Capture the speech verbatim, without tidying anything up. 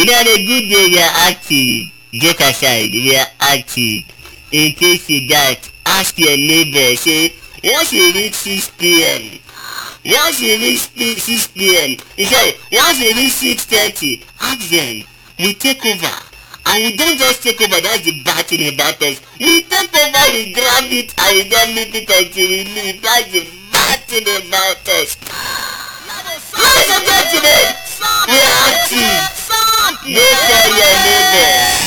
You know the good day we are active. Get aside, we are active. In case you got, ask your neighbor, say, once you reach six p.m. Once you reach six p.m. He said, once you reach six thirty, ask them, we take over. And we don't just take over, that's the bad thing about us. We take over, we grab it, and we don't leave it until we leave. That's the bad thing about us. Ladies and gentlemen, we are active. Make sure your neighbor.